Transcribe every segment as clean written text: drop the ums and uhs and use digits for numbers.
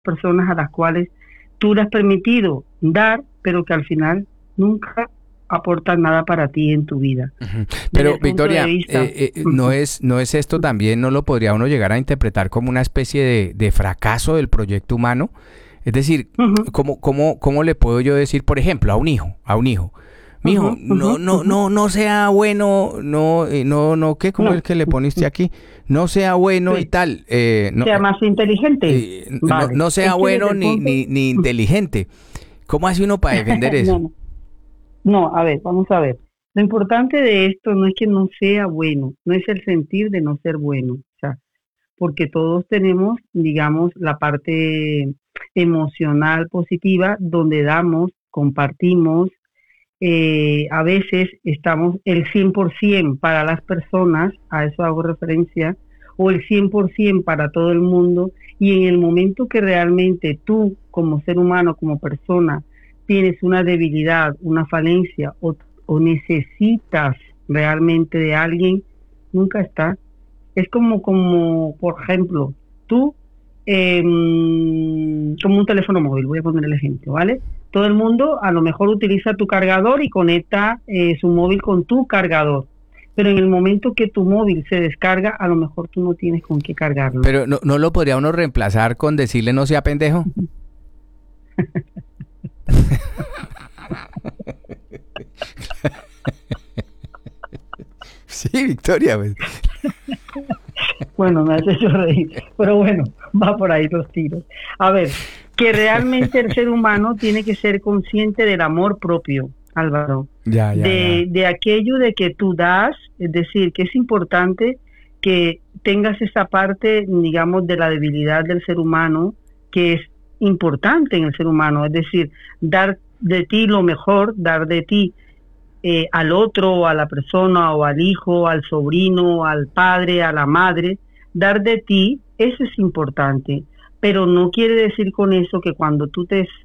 personas a las cuales tú le has permitido dar, pero que al final nunca aportan nada para ti en tu vida. Ujú. Desde Pero el punto de Victoria, vista, no es esto también, no lo podría uno llegar a interpretar como una especie de fracaso del proyecto humano. Es decir, ujú, ¿cómo le puedo yo decir, por ejemplo, a un hijo, mijo, ujú, ujú, ujú. no sea bueno, no, ¿qué? ¿Cómo es No, que le poniste aquí? No sea bueno y sí, tal, sea más inteligente. Vale, no sea es que desde bueno el punto, ni inteligente. ¿Cómo hace uno para defender no, eso? no, no, a ver, vamos a ver. Lo importante de esto no es que no sea bueno, no es el sentir de no ser bueno, o sea, porque todos tenemos, digamos, la parte emocional positiva donde damos, compartimos, a veces estamos el 100% para las personas, a eso hago referencia, o el 100% para todo el mundo, y en el momento que realmente tú, como ser humano, como persona, tienes una debilidad, una falencia, o necesitas realmente de alguien, nunca está. Es como por ejemplo, tú, como un teléfono móvil, voy a poner el ejemplo, ¿vale? Todo el mundo a lo mejor utiliza tu cargador y conecta su móvil con tu cargador, pero en el momento que tu móvil se descarga, a lo mejor tú no tienes con qué cargarlo. Pero no lo podría uno reemplazar con decirle no sea pendejo. Sí, Victoria, pues. Bueno, me has hecho reír, pero bueno, va por ahí los tiros. A ver, que realmente el ser humano tiene que ser consciente del amor propio, Álvaro, Ya. de aquello de que tú das, es decir, que es importante que tengas esa parte, digamos, de la debilidad del ser humano, que es importante en el ser humano, es decir, dar de ti lo mejor, dar de ti al otro, a la persona o al hijo, al sobrino, al padre, a la madre, dar de ti, eso es importante, pero no quiere decir con eso que cuando tú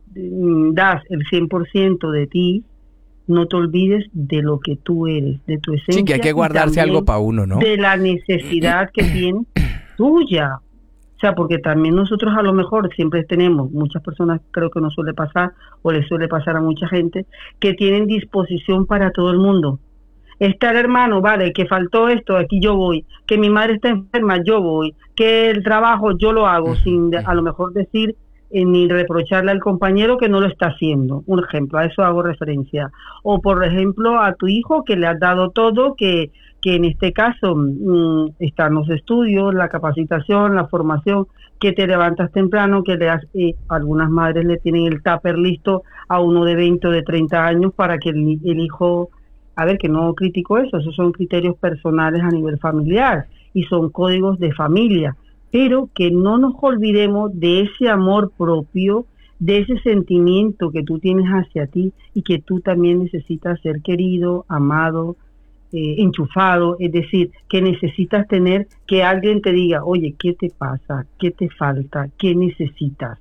das el 100% de ti, no te olvides de lo que tú eres, de tu Sí, que hay esencia que y guardarse algo también para uno, ¿no? de la necesidad que tienes tuya. O sea, porque también nosotros a lo mejor siempre tenemos, muchas personas creo que nos suele pasar o les suele pasar a mucha gente, que tienen disposición para todo el mundo. Está el hermano, vale, que faltó esto, aquí yo voy, que mi madre está enferma, yo voy, que el trabajo yo lo hago, Ujú, sin a ujú. lo mejor decir ni reprocharle al compañero que no lo está haciendo. Un ejemplo, a eso hago referencia. O por ejemplo a tu hijo que le has dado todo, que en este caso están los estudios, la capacitación, la formación, que te levantas temprano, que le das, algunas madres le tienen el tupper listo a uno de 20 o de 30 años para que el hijo, a ver, que no critico eso, esos son criterios personales a nivel familiar y son códigos de familia, pero que no nos olvidemos de ese amor propio, de ese sentimiento que tú tienes hacia ti y que tú también necesitas ser querido, amado, enchufado, es decir, que necesitas tener que alguien te diga, oye, ¿qué te pasa? ¿Qué te falta? ¿Qué necesitas?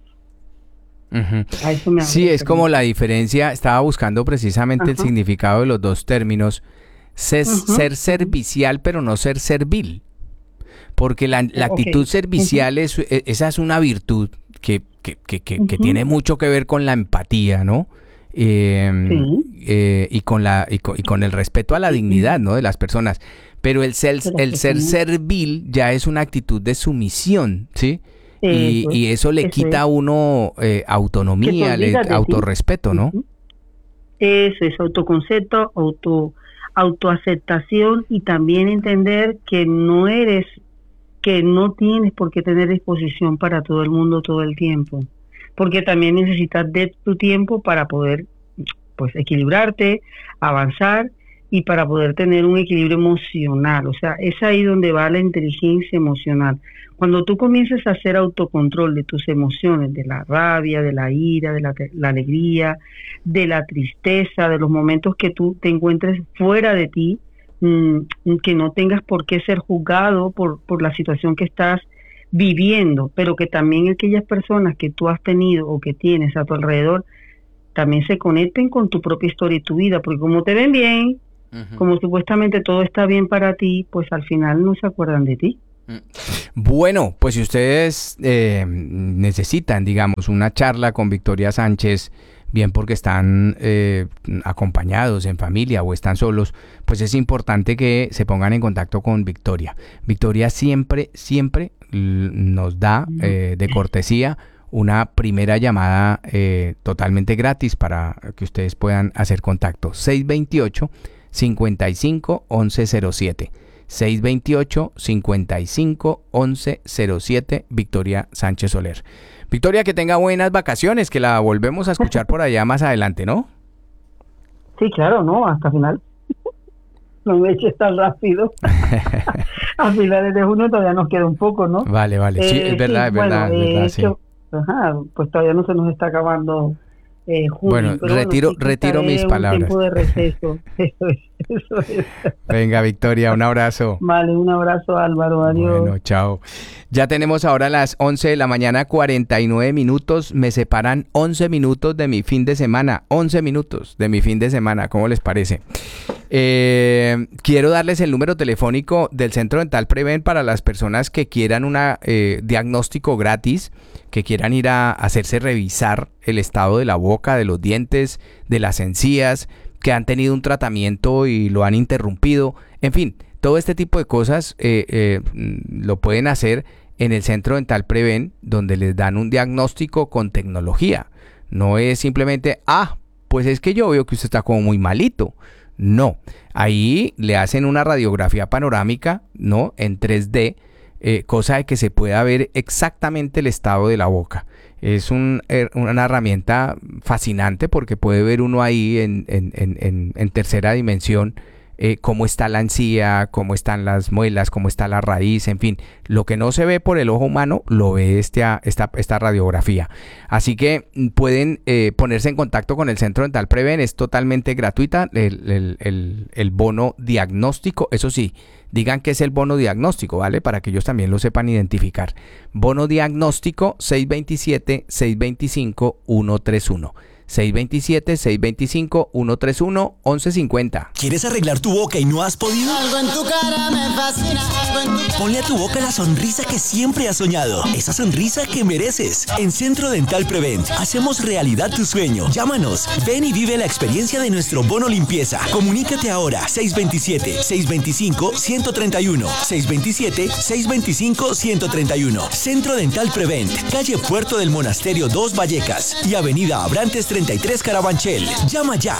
Ujú. A eso me hago Sí, es como la referencia. diferencia, estaba buscando precisamente el Ajá. significado de los dos términos, Ujú, ser ujú. servicial pero no ser servil, porque la Ok. actitud Ujú, servicial esa es una virtud que ujú. tiene mucho que ver con la empatía, ¿no? Sí. Y con el respeto a la dignidad, ¿no? De las personas. Pero De las el ser personas. servil ya es una actitud de sumisión, ¿sí? Eso es. Y eso le Eso quita es. a uno Que te autonomía, olvidas de ti. autorrespeto, ¿no? Ujú. Eso es autoconcepto, autoaceptación y también entender que no eres, que no tienes por qué tener disposición para todo el mundo todo el tiempo, porque también necesitas de tu tiempo para poder pues equilibrarte, avanzar y para poder tener un equilibrio emocional. O sea, es ahí donde va la inteligencia emocional. Cuando tú comienzas a hacer autocontrol de tus emociones, de la rabia, de la ira, de la alegría, de la tristeza, de los momentos que tú te encuentres fuera de ti, que no tengas por qué ser juzgado por la situación que estás viviendo, pero que también aquellas personas que tú has tenido o que tienes a tu alrededor también se conecten con tu propia historia y tu vida, porque como te ven bien, Ujú. como supuestamente todo está bien para ti, pues al final no se acuerdan de ti. Bueno, pues si ustedes necesitan, digamos, una charla con Victoria Sánchez, bien porque están acompañados en familia o están solos, pues es importante que se pongan en contacto con Victoria. Victoria siempre nos da de cortesía una primera llamada totalmente gratis para que ustedes puedan hacer contacto. 628-55-1107. 628-55-1107, Victoria Sánchez Soler. Victoria, que tenga buenas vacaciones, que la volvemos a escuchar por allá más adelante, ¿no? Sí, claro, ¿no? Hasta final. No me eches tan rápido. A finales de junio todavía nos queda un poco, ¿no? Vale, sí, es verdad, sí, es verdad, sí. Pues todavía no se nos está acabando junio. Bueno, pero retiro mis palabras. Un tiempo de receso. Eso es. Venga, Victoria, un abrazo. Vale, un abrazo, Álvaro, adiós. Bueno, chao. Ya tenemos ahora las 11 de la mañana, 49 minutos. Me separan 11 minutos de mi fin de semana. 11 minutos de mi fin de semana. ¿Cómo les parece? Quiero darles el número telefónico del Centro Dental Preven para las personas que quieran un diagnóstico gratis, que quieran ir a hacerse revisar el estado de la boca, de los dientes, de las encías, que han tenido un tratamiento y lo han interrumpido. En fin, todo este tipo de cosas lo pueden hacer en el Centro Dental Preven, donde les dan un diagnóstico con tecnología. No es simplemente, pues es que yo veo que usted está como muy malito. No, ahí le hacen una radiografía panorámica, ¿no? En 3D, cosa de que se pueda ver exactamente el estado de la boca. Es una herramienta fascinante porque puede ver uno ahí en tercera dimensión cómo está la encía, cómo están las muelas, cómo está la raíz, en fin. Lo que no se ve por el ojo humano, lo ve esta radiografía. Así que pueden ponerse en contacto con el Centro Dental Preven, es totalmente gratuita el bono diagnóstico. Eso sí, digan que es el bono diagnóstico, ¿vale? Para que ellos también lo sepan identificar. Bono diagnóstico 627-625-131. 627-625-131-1150. ¿Quieres arreglar tu boca y no has podido? Algo en tu cara me fascina, Ponle a tu boca la sonrisa que siempre has soñado. Esa sonrisa que mereces. En Centro Dental Prevent hacemos realidad tu sueño. Llámanos. Ven y vive la experiencia de nuestro bono limpieza. Comunícate ahora. 627-625-131. 627-625-131. Centro Dental Prevent. Calle Puerto del Monasterio 2 Vallecas y Avenida Abrantes 33 Carabanchel. Llama ya.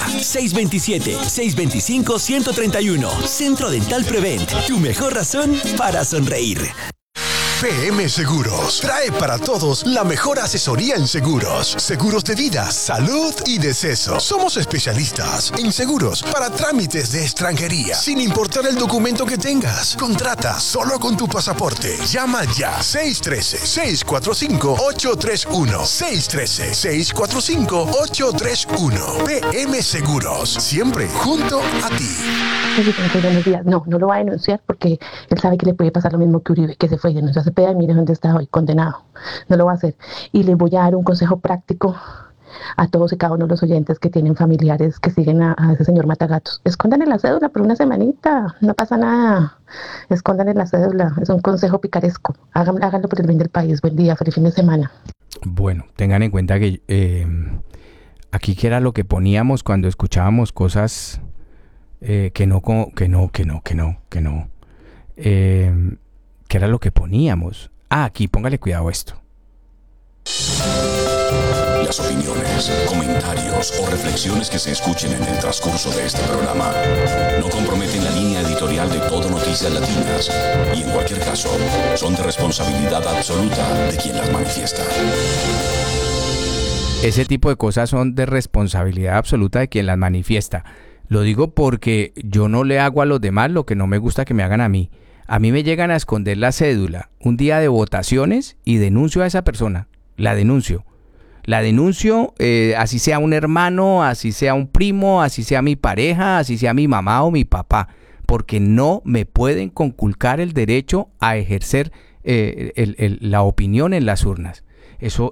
627-625-131. Centro Dental Prevent. Tu mejor razón para sonreír. PM Seguros trae para todos la mejor asesoría en seguros. Seguros de vida, salud y deceso. Somos especialistas en seguros para trámites de extranjería, sin importar el documento que tengas. Contrata solo con tu pasaporte. Llama ya. 613-645-831. 613-645-831. PM Seguros. Siempre junto a ti. Buenos días. No lo va a denunciar porque él sabe que le puede pasar lo mismo que Uribe, que se fue y denunció a Cepeda y mire dónde está hoy, condenado. No lo va a hacer. Y les voy a dar un consejo práctico a todos y cada uno de los oyentes que tienen familiares que siguen a ese señor Matagatos. Escóndanle la cédula por una semanita, no pasa nada. Escóndanle la cédula, es un consejo picaresco. Háganlo por el bien del país. Buen día, feliz fin de semana. Bueno, tengan en cuenta que aquí que era lo que poníamos cuando escuchábamos cosas que era lo que poníamos. Aquí, póngale cuidado a esto. Las opiniones, comentarios o reflexiones que se escuchen en el transcurso de este programa no comprometen la línea editorial de Todo Noticias Latinas y en cualquier caso son de responsabilidad absoluta de quien las manifiesta. Ese tipo de cosas son de responsabilidad absoluta de quien las manifiesta. Lo digo porque yo no le hago a los demás lo que no me gusta que me hagan a mí. A mí me llegan a esconder la cédula un día de votaciones y denuncio a esa persona. La denuncio, así sea un hermano, así sea un primo, así sea mi pareja, así sea mi mamá o mi papá, porque no me pueden conculcar el derecho a ejercer la opinión en las urnas. Eso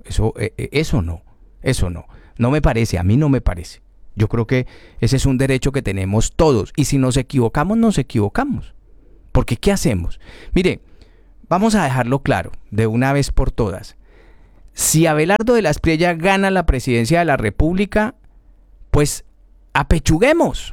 no me parece, a mí no me parece. Yo creo que ese es un derecho que tenemos todos y si nos equivocamos, nos equivocamos. Porque ¿qué hacemos? Mire, vamos a dejarlo claro de una vez por todas. Si Abelardo de la Espriella gana la presidencia de la República, pues apechuguemos.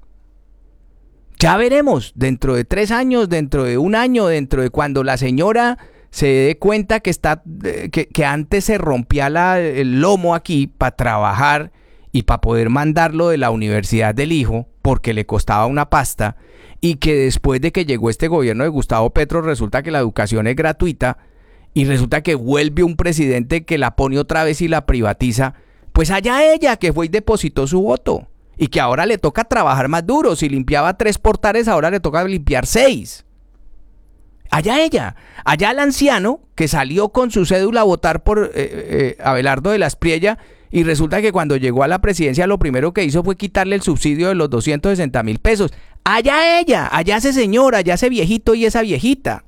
Ya veremos, dentro de 3 años, dentro de 1 año, dentro de cuando la señora se dé cuenta que antes se rompía el lomo aquí para trabajar y para poder mandarlo de la universidad del hijo, porque le costaba una pasta, y que después de que llegó este gobierno de Gustavo Petro resulta que la educación es gratuita, y resulta que vuelve un presidente que la pone otra vez y la privatiza, pues allá ella que fue y depositó su voto, y que ahora le toca trabajar más duro. Si limpiaba 3 portales, ahora le toca limpiar 6. Allá ella, allá el anciano que salió con su cédula a votar por Abelardo de la Espriella, y resulta que cuando llegó a la presidencia lo primero que hizo fue quitarle el subsidio de los 260,000 pesos. Allá ella, allá ese señor, allá ese viejito y esa viejita.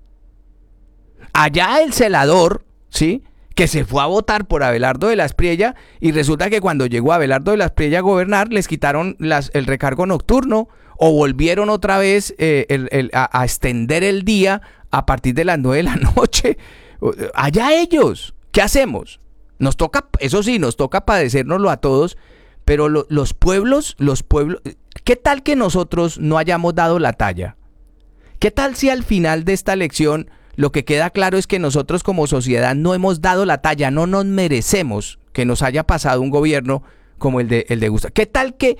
Allá el celador, ¿sí?, que se fue a votar por Abelardo de la Espriella, y resulta que cuando llegó Abelardo de la Espriella a gobernar les quitaron el recargo nocturno, o volvieron otra vez a extender el día a partir de las 9 de la noche. Allá ellos, ¿qué hacemos? Nos toca, eso sí, nos toca padecérnoslo a todos, pero los pueblos, ¿qué tal que nosotros no hayamos dado la talla? ¿Qué tal si al final de esta elección lo que queda claro es que nosotros como sociedad no hemos dado la talla, no nos merecemos que nos haya pasado un gobierno como el de Gustavo? ¿Qué tal que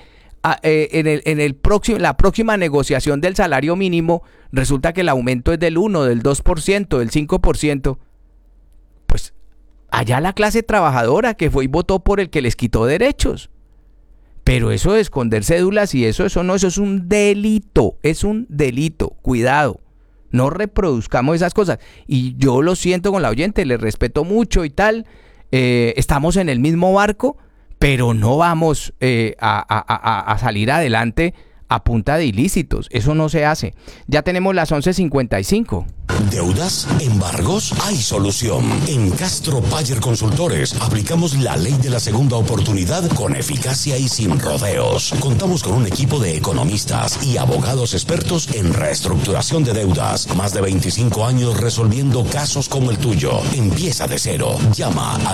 la próxima negociación del salario mínimo resulta que el aumento es del 1, del 2%, del 5%? Pues allá la clase trabajadora que fue y votó por el que les quitó derechos. Pero eso de esconder cédulas y eso es un delito, cuidado. No reproduzcamos esas cosas. Y yo lo siento con la oyente, le respeto mucho y tal. Estamos en el mismo barco, pero no vamos a salir adelante a punta de ilícitos. Eso no se hace. Ya tenemos las 11:55. ¿Deudas? ¿Embargos? Hay solución. En Castro Payer Consultores aplicamos la ley de la segunda oportunidad con eficacia y sin rodeos. Contamos con un equipo de economistas y abogados expertos en reestructuración de deudas. Más de 25 años resolviendo casos como el tuyo. Empieza de cero. Llama al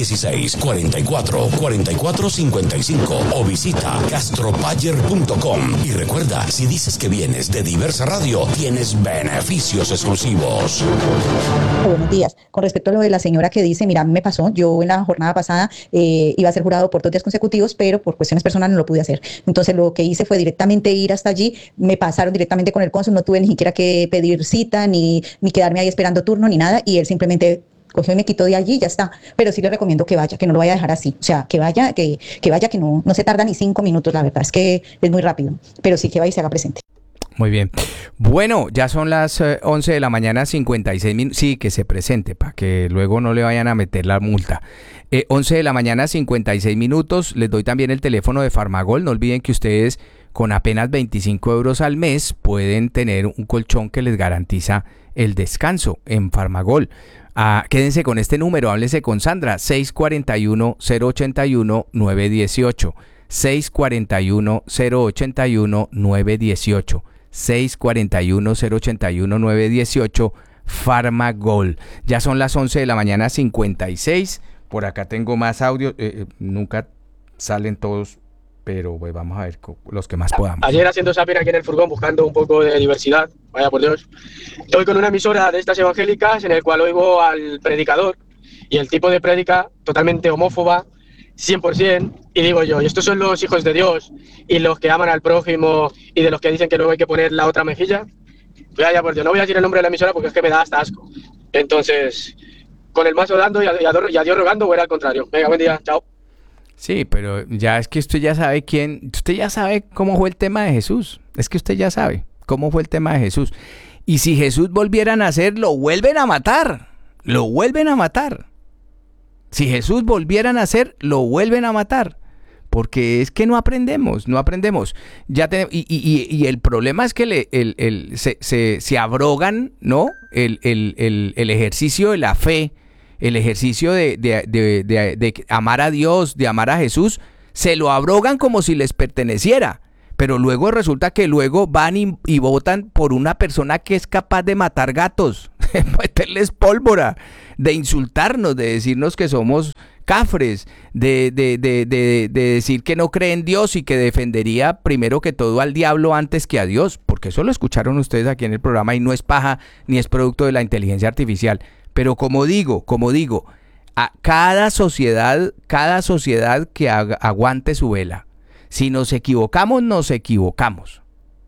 616-44-4455 o visita castropayer.com. Y recuerda, si dices que vienes de Diversa Radio, tienes beneficios exclusivos. Buenos días. Con respecto a lo de la señora que dice, mira, me pasó, yo en la jornada pasada iba a ser jurado por 2 días consecutivos, pero por cuestiones personales no lo pude hacer. Entonces lo que hice fue directamente ir hasta allí, me pasaron directamente con el cónsul, no tuve ni siquiera que pedir cita, ni quedarme ahí esperando turno, ni nada, y él simplemente cogió y me quitó de allí y ya está. Pero sí le recomiendo que vaya, que no lo vaya a dejar así. O sea, que vaya, que no se tarda ni 5 minutos, la verdad, es que es muy rápido. Pero sí que vaya y se haga presente. Muy bien. Bueno, ya son las 11 de la mañana, 56 minutos. Sí, que se presente para que luego no le vayan a meter la multa. 11 de la mañana, 56 minutos. Les doy también el teléfono de Farmagol. No olviden que ustedes con apenas 25 euros al mes pueden tener un colchón que les garantiza el descanso en Farmagol. Quédense con este número, háblense con Sandra, 641-081-918. 641-081-918. 641-081-918, Farmagol. Ya son las 11 de la mañana, 56. Por acá tengo más audio. Nunca salen todos, pero pues vamos a ver los que más podamos. Ayer haciendo zapping aquí en el furgón buscando un poco de diversidad, vaya por Dios, estoy con una emisora de estas evangélicas en el cual oigo al predicador y el tipo de prédica totalmente homófoba, 100%, y digo yo, ¿y estos son los hijos de Dios y los que aman al prójimo y de los que dicen que luego hay que poner la otra mejilla? Vaya por Dios, no voy a decir el nombre de la emisora porque es que me da hasta asco. Entonces, con el mazo dando y a Dios rogando, o era al contrario. Venga, buen día, chao. Sí, pero ya es que usted ya sabe usted ya sabe cómo fue el tema de Jesús. Es que usted ya sabe cómo fue el tema de Jesús. Y si Jesús volviera a nacer, lo vuelven a matar. Lo vuelven a matar. Si Jesús volviera a nacer, lo vuelven a matar. Porque es que no aprendemos. Y el problema es que se abrogan, ¿no? El ejercicio de la fe, el ejercicio de amar a Dios, de amar a Jesús, se lo abrogan como si les perteneciera. pero luego resulta que luego van y votan por una persona que es capaz de matar gatos, de meterles pólvora, de insultarnos, de decirnos que somos cafres, de decir que no cree en Dios y que defendería primero que todo al diablo antes que a Dios, porque eso lo escucharon ustedes aquí en el programa y no es paja ni es producto de la inteligencia artificial. Pero como digo, a cada sociedad que aguante su vela. Si nos equivocamos, nos equivocamos.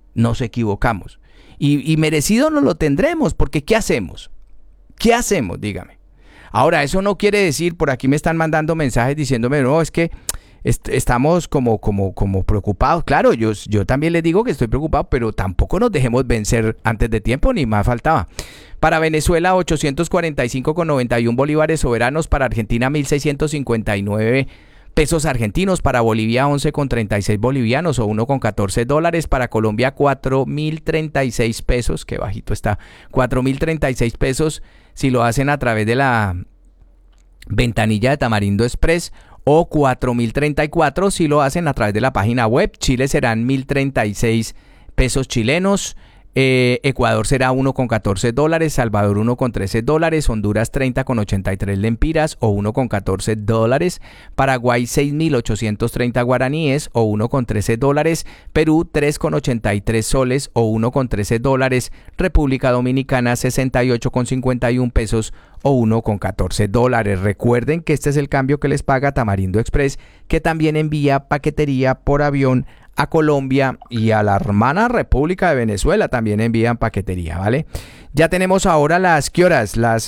Y merecido nos lo tendremos, porque ¿qué hacemos? Dígame. Ahora, eso no quiere decir, por aquí me están mandando mensajes diciéndome, no, es que estamos como preocupados. Claro, yo también les digo que estoy preocupado, pero tampoco nos dejemos vencer antes de tiempo, ni más faltaba. Para Venezuela, 845,91 bolívares soberanos. Para Argentina, 1.659 pesos argentinos. Para Bolivia, 11,36 bolivianos o $1,14. Para Colombia, 4.036 pesos. Qué bajito está. 4.036 pesos si lo hacen a través de la ventanilla de Tamarindo Express, o 4.034 si lo hacen a través de la página web. Chile serán 1.036 pesos chilenos. Ecuador será $1,14, Salvador $1,13, Honduras 30,83 lempiras o $1,14, Paraguay 6.830 guaraníes o $1,13, Perú 3,83 soles o $1,13, República Dominicana 68,51 pesos o $1,14. Recuerden que este es el cambio que les paga Tamarindo Express, que también envía paquetería por avión a Colombia, y a la hermana República de Venezuela también envían paquetería, ¿vale? Ya tenemos ahora las, ¿qué horas? Las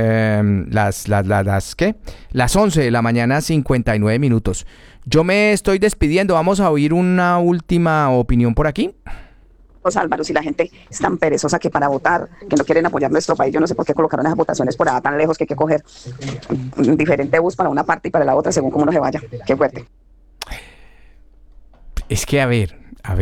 11 de la mañana, 59 minutos. Yo me estoy despidiendo, vamos a oír una última opinión por aquí. Álvaro, si la gente es tan perezosa que para votar, que no quieren apoyar nuestro país, yo no sé por qué colocaron esas votaciones por allá tan lejos, que hay que coger un diferente bus para una parte y para la otra según cómo uno se vaya. Qué fuerte. Es que a ver.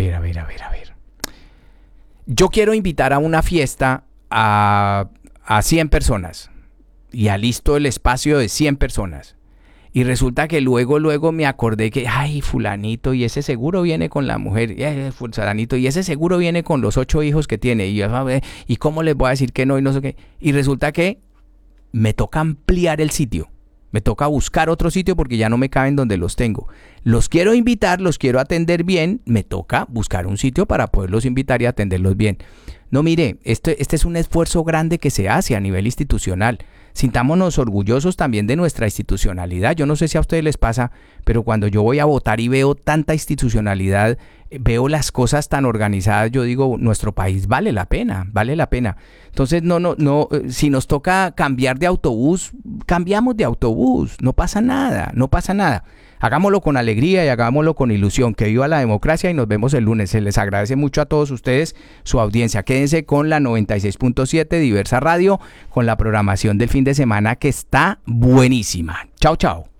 Yo quiero invitar a una fiesta a 100 personas y alisto el espacio de 100 personas. Y resulta que luego me acordé que, ay, fulanito, y ese seguro viene con la mujer, fulanito, y ese seguro viene con los 8 hijos que tiene, y cómo les voy a decir que no, y no sé qué. Y resulta que me toca ampliar el sitio. Me toca buscar otro sitio porque ya no me caben donde los tengo. Los quiero invitar, los quiero atender bien. Me toca buscar un sitio para poderlos invitar y atenderlos bien. No, mire, este es un esfuerzo grande que se hace a nivel institucional. Sintámonos orgullosos también de nuestra institucionalidad. Yo no sé si a ustedes les pasa, pero cuando yo voy a votar y veo tanta institucionalidad, veo las cosas tan organizadas, yo digo, nuestro país vale la pena. Entonces, no, si nos toca cambiar de autobús, cambiamos de autobús, no pasa nada. Hagámoslo con alegría y hagámoslo con ilusión. Que viva la democracia y nos vemos el lunes. Se les agradece mucho a todos ustedes su audiencia. Quédense con la 96.7 Diversa Radio, con la programación del fin de semana que está buenísima. Chao.